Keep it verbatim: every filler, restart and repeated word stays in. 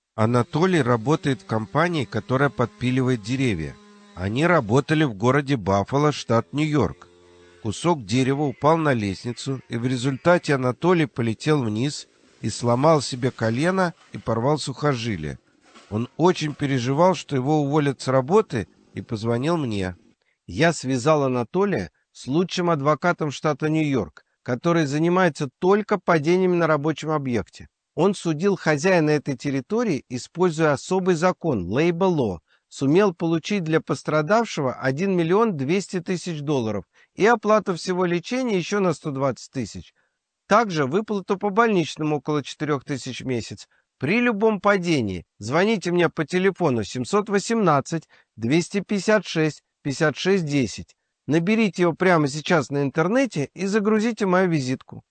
Анатолий работает в компании, которая подпиливает деревья. Они работали в городе Баффало, штат Нью-Йорк. Кусок дерева упал на лестницу, и в результате Анатолий полетел вниз и сломал себе колено и порвал сухожилие. Он очень переживал, что его уволят с работы, и позвонил мне. Я связал Анатолия с лучшим адвокатом штата Нью-Йорк, который занимается только падениями на рабочем объекте. Он судил хозяина этой территории, используя особый закон Labor Law, сумел получить для пострадавшего один миллион двести тысяч долларов и оплату всего лечения еще на сто двадцать тысяч. Также выплату по больничному около четырех тысяч в месяц. При любом падении звоните мне по телефону семьсот восемнадцать двести пятьдесят шесть пятьдесят шесть десять. Наберите его прямо сейчас на интернете и загрузите мою визитку.